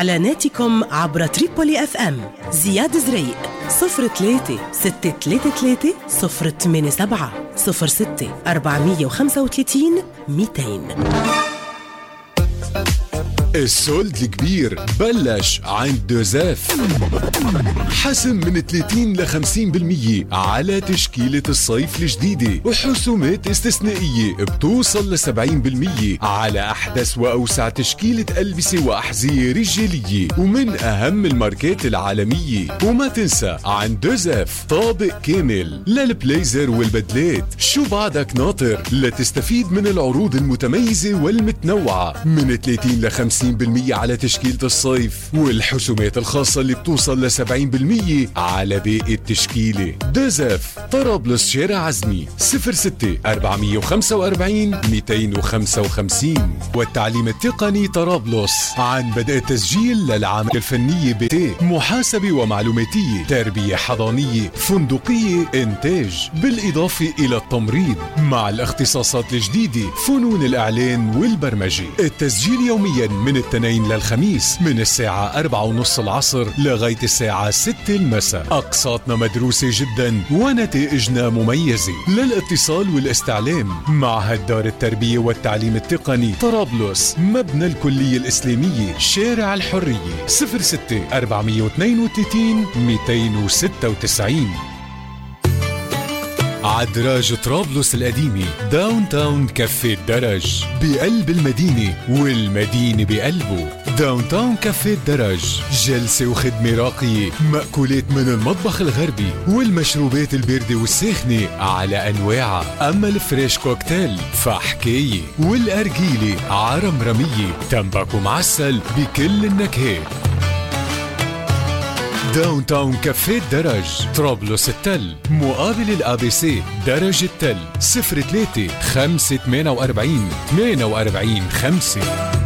إعلاناتكم عبر تريبولي اف ام. زياد زريق 03 633 087 06 435 200. السولد الكبير بلش عند دوزاف. حسم من 30 ل 50% على تشكيلة الصيف الجديدة، وحسومات استثنائية بتوصل ل 70% على أحدث وأوسع تشكيلة ألبسة وأحذية رجالية ومن أهم الماركات العالمية. وما تنسى عند دوزاف طابق كامل للبليزر والبدلات. شو بعدك ناطر لتستفيد من العروض المتميزة والمتنوعة من 30 ل 50% على تشكيلة الصيف، والحسومات الخاصة اللي بتوصل ل 70% على باقي التشكيلة. دوزاف طرابلس شارع عزمي 06 445 255. والتعليم التقني طرابلس عن بدء التسجيل للعام الفنية بتي محاسبة ومعلوماتية، تربية حضانية، فندقية، إنتاج، بالإضافة إلى التمريض مع الاختصاصات الجديدة فنون الإعلان والبرمجة. التسجيل يوميا من الاثنين للخميس من الساعة 4:30 العصر لغاية الساعة 6 المساء. أقساطنا مدروسة جدا ونتائجنا مميزة. للاتصال والاستعلام معهد دار التربية والتعليم التقني طرابلس، مبنى الكلية الإسلامية، شارع الحرية 06 432 296. عدراج طرابلس القديمة داون تاون كافيه الدرج بقلب المدينة والمدينة بقلبه. داون تاون كافيه الدرج جلسة وخدمة راقية، مأكولات من المطبخ الغربي والمشروبات الباردة والساخنة على أنواعها. أما الفريش كوكتيل فحكاية، والأرجيلة عرمرمية، تنبك ومعسل بكل النكهات. داون تاون كافيه الدرج طرابلس التل مقابل الأبي سي درج التل 03 548 48 5.